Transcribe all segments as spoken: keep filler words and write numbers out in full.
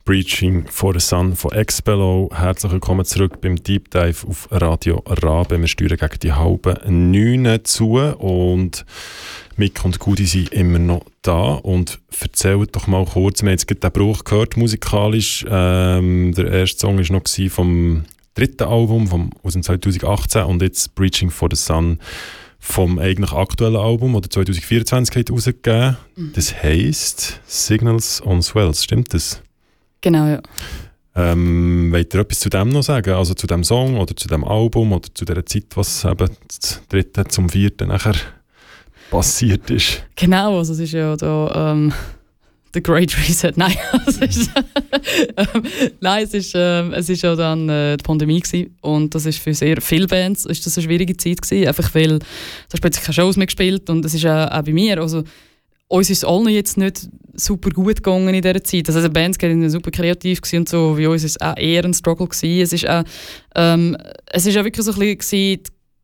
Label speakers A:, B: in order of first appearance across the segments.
A: Preaching for the Sun von Expello. Herzlich willkommen zurück beim Deep Dive auf Radio Rabe. Wir steuern gegen die halben neun zu und Mick und Gudi sind immer noch da. Und erzählt doch mal kurz, wir haben jetzt gerade den Bruch gehört musikalisch. Ähm, der erste Song war noch vom dritten Album vom, aus dem zwanzig achtzehn und jetzt Preaching for the Sun vom eigentlich aktuellen Album, oder zwanzig vierundzwanzig hat rausgegeben. Mhm. Das heisst Signals on Swells, stimmt das?
B: Genau, ja.
A: Ähm, wollt ihr etwas zu dem noch sagen? Also zu dem Song oder zu dem Album oder zu der Zeit, was eben das dritte zum vierten nachher passiert ist?
B: Genau, also es ist ja da ähm, The Great Reset. Nein, es ist, ähm, nein, es ist, ähm, es ist ja dann äh, die Pandemie gewesen und das ist für sehr viele Bands ist das eine schwierige Zeit gewesen, einfach weil da hast plötzlich keine Shows mehr gespielt und es ist auch, auch bei mir, also uns ist es allen jetzt nicht super gut gegangen in dieser Zeit. Also die Bands waren super kreativ und so, bei uns war es auch eher ein Struggle gewesen. Es ist auch, ähm, es ist auch wirklich so ein bisschen, die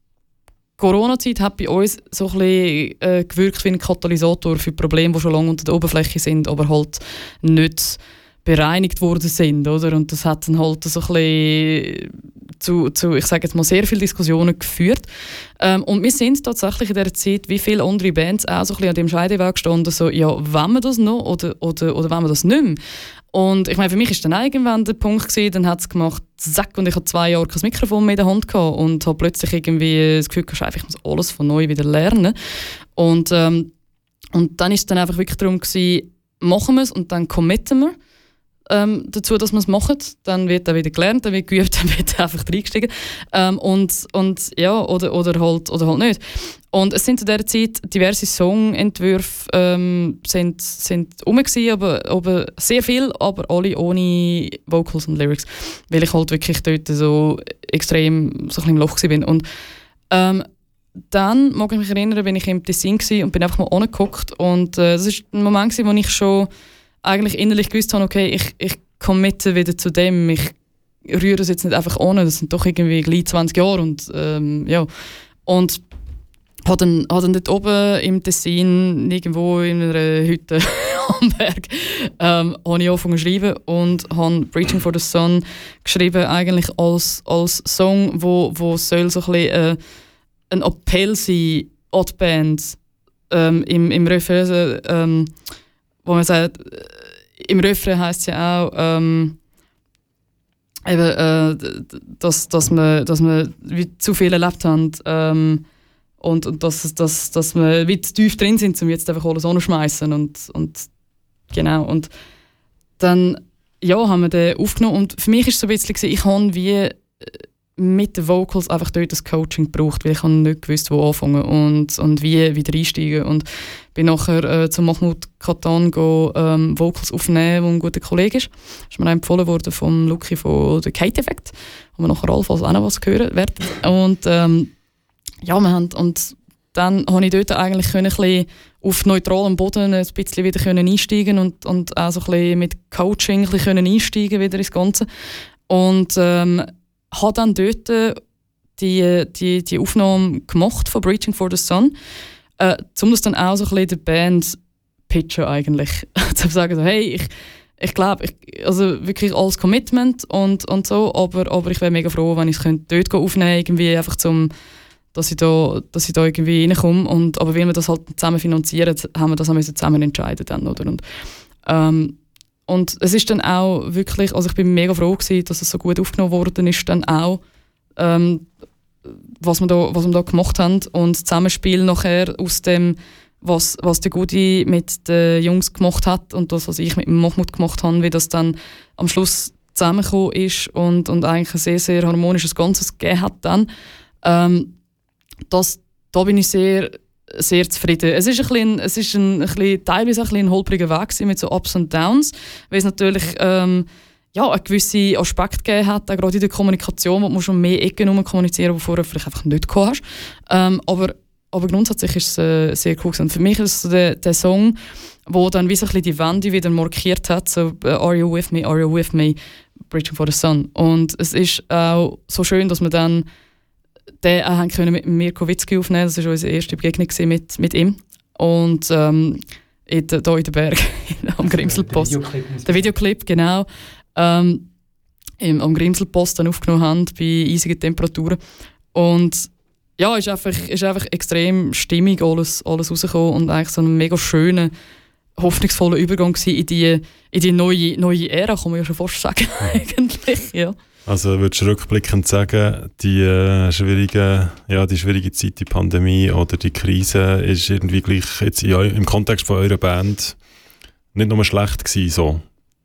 B: Corona-Zeit hat bei uns so ein bisschen äh, gewirkt wie ein Katalysator für Probleme, die schon lange unter der Oberfläche sind, aber halt nicht bereinigt worden sind, oder? Und das hat dann halt so ein bisschen zu, zu ich sage jetzt mal, sehr vielen Diskussionen geführt. Ähm, und wir sind tatsächlich in dieser Zeit, wie viele andere Bands, auch so ein bisschen an dem Scheideweg gestanden, so, ja, wollen wir das noch oder, oder, oder wollen wir das nicht mehr? Und ich meine, für mich war dann irgendwann der Punkt gewesen, dann hat es gemacht, zack, und ich hatte zwei Jahre kein Mikrofon mehr in der Hand gehabt und habe plötzlich irgendwie das Gefühl gehabt, ich muss alles von neu wieder lernen. Und, ähm, und dann ist es dann einfach wirklich darum gewesen, machen wir es und dann committen wir ähm, dazu, dass wir es machen. Dann wird dann wieder gelernt, dann wird geübt, dann wird einfach reingestiegen. Ähm, und, und ja, oder, oder, halt, oder halt nicht. Und es sind zu dieser Zeit diverse Songentwürfe ähm, sind, sind rum gewesen, aber, aber sehr viel, aber alle ohne Vocals und Lyrics, weil ich halt wirklich dort so extrem so ein bisschen im Loch war. Und ähm, dann, mag ich mich erinnern, bin ich im Tessin und bin einfach mal angeguckt und äh, das war ein Moment gewesen, wo ich schon eigentlich innerlich gewusst habe, okay, ich, ich committe wieder zu dem, ich rühre das jetzt nicht einfach an, das sind doch irgendwie gleich zwanzig Jahre und ähm, ja, und habe dann, hab dann dort oben im Tessin, irgendwo in einer Hütte am Berg, ähm, habe ich angefangen zu schreiben und habe Preaching for the Sun geschrieben, eigentlich als, als Song, wo, wo soll so ein bisschen äh, ein Appell sein an die Band, ähm, im, im Refrain, ähm, wo man sagt, im Refrain heisst es ja auch, ähm, eben, äh, dass, dass wir, dass wir wie zu viel erlebt haben, ähm, Und, und dass, dass, dass wir wie zu tief drin sind, um jetzt einfach alles anzuschmeißen. Und, und genau. Und dann ja, haben wir den aufgenommen. Und für mich war es so ein bisschen, ich habe wie mit den Vocals einfach dort das Coaching gebraucht, weil ich nicht gewusst, wo anfangen und, und wie wieder einsteigen. Und bin nachher äh, zu Mahmoud Katan go, ähm, Vocals aufnehmen, der ein guter Kollege ist. Das ist mir empfohlen worden vom Luki von The Kate Effect, wo wir nachher allenfalls auch noch was hören werden. Und ähm, ja, wir haben, und dann konnte ich dort eigentlich können, ein bisschen auf neutralem Boden ein bisschen wieder können einsteigen und, und auch so ein bisschen mit Coaching ein bisschen können einsteigen wieder ins Ganze. Und ähm, habe dann dort die, die, die Aufnahme gemacht von Preaching for the Sun, äh, um das dann auch so ein bisschen der Band pitchen eigentlich. zu sagen, so, hey, ich, ich glaube, ich, also wirklich als Commitment und, und so, aber, aber ich wäre mega froh, wenn ich es dort aufnehmen könnte, irgendwie einfach zum dass ich da, dass ich da irgendwie reinkomme. Und, aber weil wir das halt zusammen finanzieren, haben wir das auch zusammen entscheiden dann, oder? Und, ähm, und es ist dann auch wirklich, also ich bin mega froh gewesen, dass es so gut aufgenommen worden ist, dann auch, ähm, was, wir da, was wir da gemacht haben. Und das Zusammenspiel nachher aus dem, was, was der Gudi mit den Jungs gemacht hat und das, was ich mit Mahmoud gemacht habe, wie das dann am Schluss zusammengekommen ist und, und eigentlich ein sehr, sehr harmonisches Ganzes gegeben hat dann. Ähm, Das, da bin ich sehr, sehr zufrieden. Es ist, ein bisschen, es ist ein, ein bisschen, teilweise ein, bisschen ein holpriger Weg mit so Ups und Downs, weil es natürlich ähm, ja, einen gewissen Aspekt gegeben hat, auch gerade in der Kommunikation, wo du schon mehr Ecken kommunizieren, die du vorher vielleicht einfach nicht gehabt hast. Ähm, aber, aber grundsätzlich ist es äh, sehr cool gewesen. Für mich ist es so der, der Song, der dann wie so ein bisschen die Wende wieder markiert hat, so uh, «Are you with me, are you with me?» «Preaching for the Sun». Und es ist auch so schön, dass wir dann den auch können mit Mirko Witzki aufnehmen. Das war unsere erste Begegnung mit, mit ihm. Und ähm, in de, hier in den Bergen, am Grimselpost. Der Videoclip, der Videoclip genau. Ähm, im, am Grimselpost dann aufgenommen haben, bei eisigen Temperaturen. Und ja, ist einfach, ist einfach extrem stimmig alles, alles rausgekommen und eigentlich so ein mega schöner, hoffnungsvoller Übergang in die, in die neue, neue Ära, kann man ja schon fast sagen, eigentlich, ja.
A: Also würdest du rückblickend sagen, die, äh, schwierige, ja, die schwierige Zeit, die Pandemie oder die Krise ist irgendwie gleich jetzt in, im Kontext von eurer Band nicht nur schlecht gewesen, so?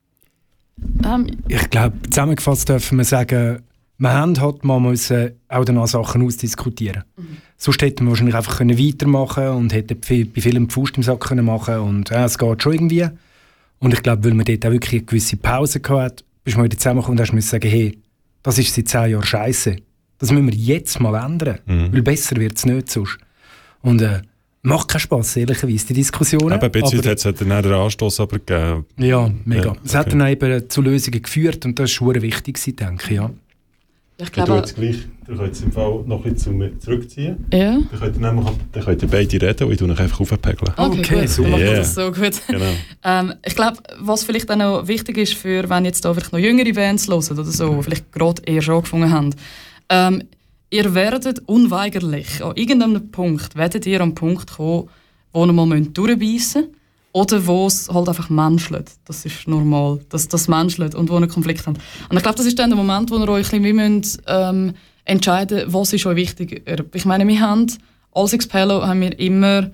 C: Um. Ich glaube, zusammengefasst dürfen wir sagen, wir haben halt mal müssen auch danach Sachen ausdiskutieren. Mhm. Sonst hätten wir wahrscheinlich einfach können weitermachen und hätten bei vielen Pfust im Sack können machen und äh, es geht schon irgendwie. Und ich glaube, weil man dort auch wirklich eine gewisse Pause hatte, bist du mal wieder zusammengekommen und hast müssen sagen, hey, das ist seit zehn Jahren scheiße. Das müssen wir jetzt mal ändern, mhm. weil besser wird es nicht sonst. Und äh, macht keinen Spass, ehrlicherweise, die Diskussionen.
A: Aber ein bisschen hat es dann einen Anstoss aber gegeben.
C: Ja, mega. Ja, okay. Es hat dann eben zu Lösungen geführt und das war sehr wichtig, denke ich. Ja.
B: Ich glaube,
A: du, jetzt gleich, du könnt im Fall noch ein bisschen zurückziehen.
B: Ja.
A: Dann könnt ihr, nämlich, dann könnt ihr beide reden und ich tue euch einfach aufpegeln.
B: Okay, okay, gut.
C: Super.
B: Dann machen wir
A: Yeah.
B: das so gut.
A: Genau.
B: ähm, ich glaube, was vielleicht auch noch wichtig ist, für wenn jetzt da vielleicht noch jüngere Bands hören oder so, die vielleicht gerade eher schon angefangen haben, ähm, ihr werdet unweigerlich, an irgendeinem Punkt, werdet ihr am Punkt kommen, wo ihr mal durchbeissen müsst. Oder wo es halt einfach menschelt. Das ist normal, dass das menschelt und wo ihr einen Konflikt habt. Und ich glaube, das ist dann der Moment, wo ihr euch ein bisschen müsst, ähm, entscheiden müsst, was ist euch wichtig. Ich meine, wir haben als Expello haben wir immer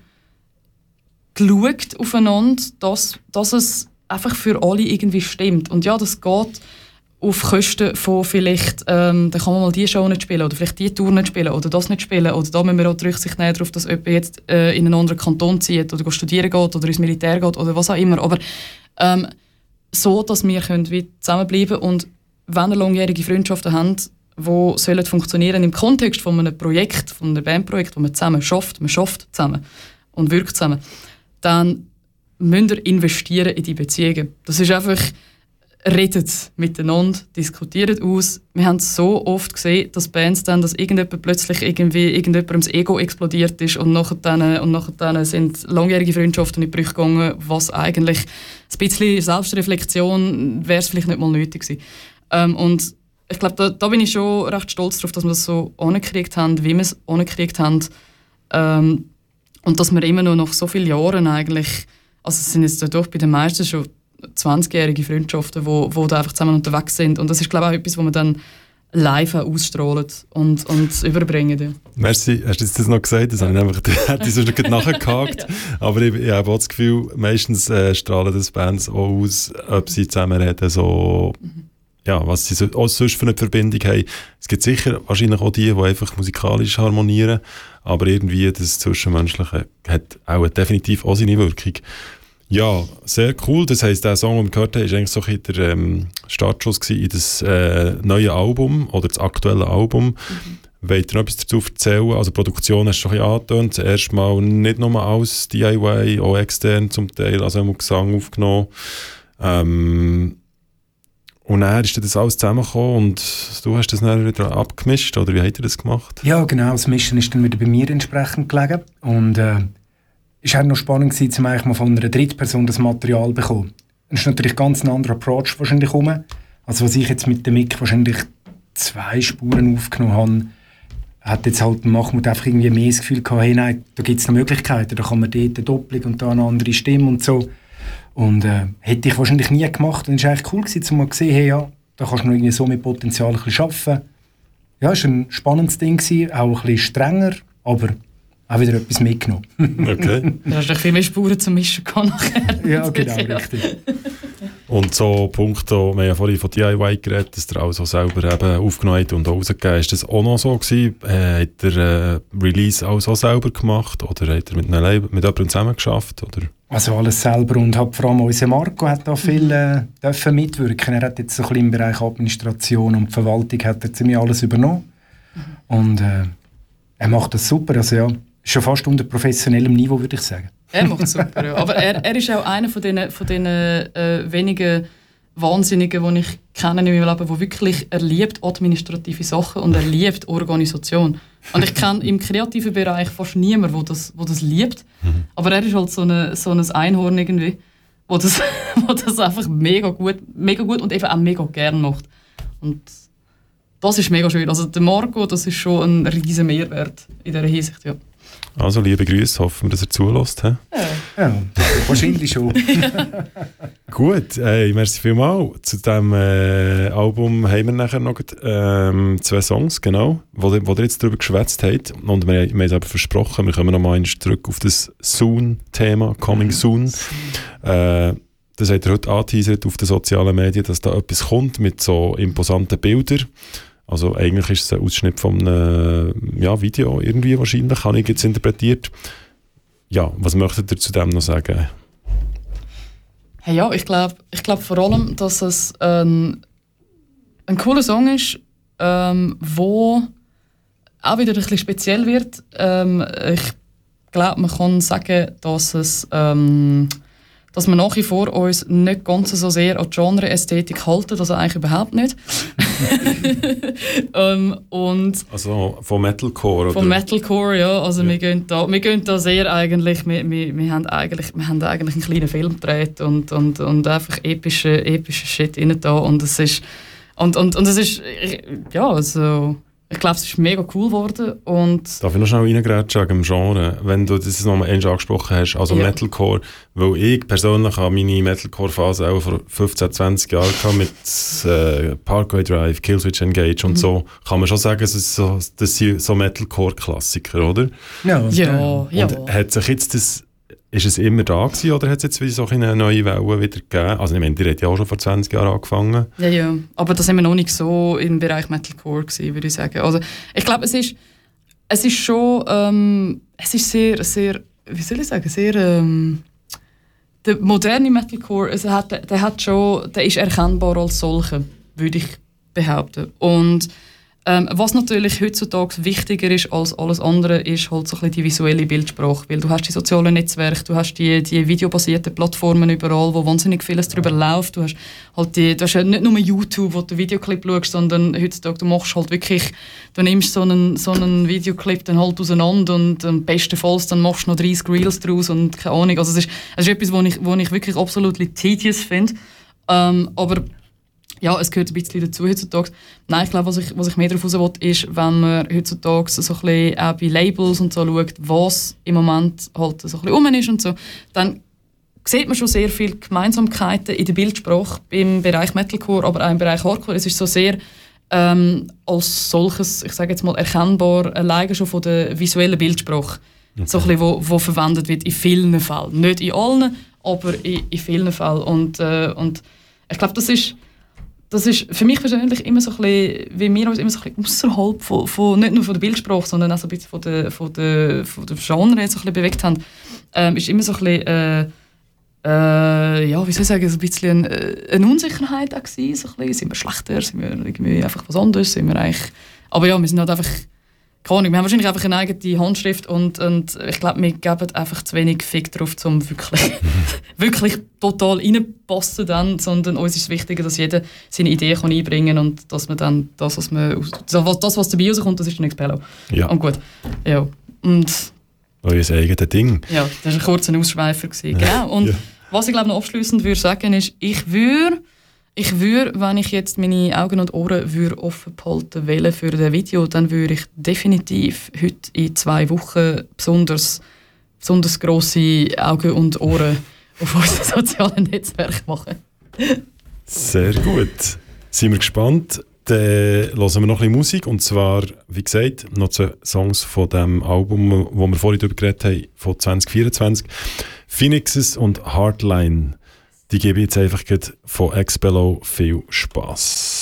B: geschaut aufeinander, dass, dass es einfach für alle irgendwie stimmt. Und ja, das geht auf Kosten von vielleicht, ähm, dann kann man mal diese Show nicht spielen oder vielleicht diese Tour nicht spielen oder das nicht spielen oder da müssen wir auch die Rücksicht nehmen darauf, dass jemand jetzt äh, in einen anderen Kanton zieht oder studieren geht oder ins Militär geht oder was auch immer. Aber ähm, so, dass wir können wie zusammenbleiben und wenn ihr langjährige Freundschaften habt, die sollen funktionieren im Kontext von einem Projekt, von einem Bandprojekt, wo man zusammen schafft, man schafft zusammen und wirkt zusammen, dann müsst ihr investieren in die Beziehungen. Das ist einfach redet miteinander, diskutiert aus. Wir haben es so oft gesehen, dass Bands dann, dass irgendjemand plötzlich irgendwie irgendjemandem das Ego explodiert ist und nachher dann, und nachher dann sind langjährige Freundschaften in die Brüche gegangen, was eigentlich ein bisschen Selbstreflexion wäre es vielleicht nicht mal nötig gewesen. Ähm, und ich glaube, da, da bin ich schon recht stolz darauf, dass wir das so angekriegt haben, wie wir es angekriegt haben. Ähm, und dass wir immer noch nach so vielen Jahren eigentlich, also es sind jetzt doch bei den meisten schon zwanzigjährige Freundschaften, wo, wo da einfach zusammen unterwegs sind. Und das ist, glaube ich, auch etwas, was man dann live ausstrahlen und, und überbringen. Ja.
A: Merci, hast du das noch gesagt? Das habe ich einfach, hätte ich sonst nicht nachgehakt. Ja. Aber ich, ich habe auch das Gefühl, meistens äh, strahlen das Bands auch aus, ob sie zusammen reden, so, mhm. ja, was sie so, auch sonst für eine Verbindung haben. Es gibt sicher wahrscheinlich auch die, die einfach musikalisch harmonieren, aber irgendwie das Zwischenmenschliche hat auch definitiv auch seine Wirkung. Ja, sehr cool. Das heisst, der Song, den wir gehört haben, war eigentlich so ein der ähm, Startschuss in das äh, neue Album oder das aktuelle Album. Mhm. Wollt ihr noch etwas dazu erzählen? Also Produktion hast du schon ein bisschen angetönt. Zuerst mal nicht nur als D I Y, auch extern zum Teil, also haben wir Gesang aufgenommen. Ähm, und dann ist das alles zusammengekommen und du hast das dann wieder abgemischt, oder wie habt ihr das gemacht?
C: Ja, genau. Das Mischen ist dann wieder bei mir entsprechend gelegen. Und äh, es war noch spannend, gewesen, um mal von einer Drittperson das Material zu bekommen. Es ist natürlich ganz ein anderer Approach wahrscheinlich rum. Also was ich jetzt mit dem Mick wahrscheinlich zwei Spuren aufgenommen habe, hat jetzt halt Mahmoud einfach irgendwie mehr das Gefühl gehabt, hey, nein, da gibt es noch Möglichkeiten, da kann man dort eine Doppelung und da eine andere Stimme und so. Und äh, hätte ich wahrscheinlich nie gemacht. Und es war eigentlich cool gewesen, um mal zu sehen, hey, ja, da kannst du noch irgendwie so mit Potenzial ein bisschen arbeiten. Ja, es war ein spannendes Ding gewesen, auch ein bisschen strenger, aber auch wieder etwas mitgenommen.
A: Okay.
B: Du hast doch viel mehr Spuren zum Mischen gehabt nachher.
C: Ja, genau, richtig.
A: Und so Punkte, wir haben ja vorhin von D I Y geredet, dass ihr auch so selber eben aufgenommen habt und rausgegeben. Ist das auch noch so gewesen? Äh, hat ihr äh, Release auch so selber gemacht oder hat ihr mit, einem Label, mit jemandem zusammen geschafft? Oder?
C: Also alles selber und hat vor allem unser Marco hat da viel äh, dürfen mitwirken. Er hat jetzt so ein bisschen im Bereich Administration und Verwaltung hat er ziemlich alles übernommen. Mhm. Und äh, er macht das super, also ja, schon fast unter professionellem Niveau, würde ich sagen.
B: Er macht es super, ja. Aber er, er ist auch einer von diesen, von diesen äh, wenigen Wahnsinnigen, die ich kenne in meinem Leben, der wirklich er liebt administrative Sachen und er liebt Organisation. Und ich kenne im kreativen Bereich fast niemanden, der das, der das liebt. Mhm. Aber er ist halt so, eine, so ein Einhorn irgendwie, der das, das einfach mega gut, mega gut und eben auch mega gern macht. Und das ist mega schön. Also der Marco, das ist schon ein riesen Mehrwert in dieser Hinsicht, ja.
A: Also liebe Grüße, hoffen wir, dass er zulässt. Ja,
C: ja wahrscheinlich schon.
A: Gut, hey, merci vielmals. Zu diesem äh, Album haben wir nachher noch ähm, zwei Songs, genau, wo, wo ihr jetzt darüber geschwätzt habt. Und wir, wir haben es eben versprochen, wir kommen noch mal zurück auf das Soon-Thema, Coming Soon. Äh, das habt ihr heute angeteasert auf den sozialen Medien, dass da etwas kommt mit so imposanten Bildern. Also eigentlich ist es ein Ausschnitt von einem ja, Video irgendwie wahrscheinlich, habe ich jetzt interpretiert. Ja, was möchtet ihr zu dem noch sagen?
B: Hey, ja, ich glaube ich glaub vor allem, dass es ein, ein cooler Song ist, ähm, wo auch wieder ein bisschen speziell wird. Ähm, ich glaube, man kann sagen, dass es ähm, dass wir nach wie vor uns nicht ganz so sehr an die Genre-Ästhetik halten, also eigentlich überhaupt nicht. ähm, und
A: also von Metalcore?
B: Von oder? Metalcore, ja. Also ja. Wir, gehen da, wir gehen da sehr eigentlich, wir, wir, wir, haben eigentlich, wir haben eigentlich einen kleinen Film gedreht und, und, und einfach epische, epische Shit rein da und es ist, und, und, und es ist, ja, also ich glaube, es ist mega cool geworden. Und
A: darf ich noch schnell reingrätschen wegen dem Genre, wenn du das nochmal angesprochen hast, also ja. Metalcore, weil ich persönlich habe meine Metalcore-Phase auch vor fünfzehn, zwanzig Jahren gehabt mit äh, Parkway Drive, Killswitch Engage und mhm. so, kann man schon sagen, das, ist so, das sind so Metalcore-Klassiker, oder?
B: Ja, ja. ja.
A: Und hat sich jetzt das, ist es immer da gewesen, oder hat es jetzt wieder so eine neue Welle wieder gegeben? Also ich meine, die hat ja auch schon vor zwanzig Jahren angefangen.
B: Ja, ja. Aber das haben wir noch nicht so im Bereich Metalcore gewesen, würde ich sagen. Also ich glaube, es ist, es ist schon, ähm, es ist sehr, sehr, wie soll ich sagen, sehr, ähm, der moderne Metalcore, also hat, der hat schon, der ist erkennbar als solcher, würde ich behaupten. Und Ähm, was natürlich heutzutage wichtiger ist als alles andere, ist halt so ein bisschen die visuelle Bildsprache, weil du hast die sozialen Netzwerke, du hast die, die videobasierten Plattformen überall, wo wahnsinnig vieles darüber läuft. Du hast halt die, du hast ja nicht nur YouTube, wo du den Videoclip schaust, sondern heutzutage du machst halt wirklich, du nimmst so einen, so einen Videoclip dann halt auseinander und am bestenfalls dann machst du noch dreißig Reels draus und keine Ahnung. Also es ist, es ist etwas, was ich, was ich wirklich absolut tedious finde. Ähm, aber ja, es gehört ein bisschen dazu heutzutage. Nein, ich glaube, was ich, was ich mehr darauf raus will, ist, wenn man heutzutage so ein bisschen auch bei Labels und so schaut, was im Moment halt so ein bisschen rum ist und so, dann sieht man schon sehr viele Gemeinsamkeiten in der Bildsprache im Bereich Metalcore, aber auch im Bereich Hardcore. Es ist so sehr ähm, als solches, ich sage jetzt mal, erkennbar, alleine schon von der visuellen Bildsprache, okay. so ein bisschen, wo, wo verwendet wird in vielen Fällen. Nicht in allen, aber in, in vielen Fällen. Und, äh, und ich glaube, das ist Das ist für mich persönlich immer so ein bisschen, wie wir uns immer so ein bisschen außerhalb von, von, nicht nur von der Bildsprache, sondern auch so ein bisschen von der, von der, von der Genre so ein bisschen bewegt haben, ähm, ist immer so ein bisschen, äh, äh, ja, wie soll ich sagen, so ein bisschen eine, eine Unsicherheit auch gewesen, so ein bisschen. Sind wir schlechter, sind wir irgendwie einfach was anderes, sind wir eigentlich, aber ja, wir sind halt einfach, keine Ahnung, wir haben wahrscheinlich einfach eine eigene Handschrift und, und ich glaube, wir geben einfach zu wenig Fick drauf, um wirklich, wirklich total reinpassen dann, sondern uns ist es wichtiger, dass jeder seine Ideen kann einbringen kann und dass man dann das, was man, das, was dabei rauskommt, das ist der Expello.
A: Ja.
B: Und gut, ja. Und
A: euer eigenes Ding.
B: Ja, das war ein kurzer Ausschweifer. Genau. Und ja. Was ich glaube noch abschliessend würde sagen ist, ich würde Ich würde, wenn ich jetzt meine Augen und Ohren würde offen behalten wollte für das Video, dann würde ich definitiv heute in zwei Wochen besonders, besonders grosse Augen und Ohren auf unseren sozialen Netzwerken machen.
A: Sehr gut. Sind wir gespannt. Dann hören wir noch ein bisschen Musik. Und zwar, wie gesagt, noch zwei Songs von dem Album, wo wir vorhin darüber geredet haben, von zwanzig vierundzwanzig. Phoenixes und Hardline. Die gebe ich jetzt einfach von Expello viel Spass.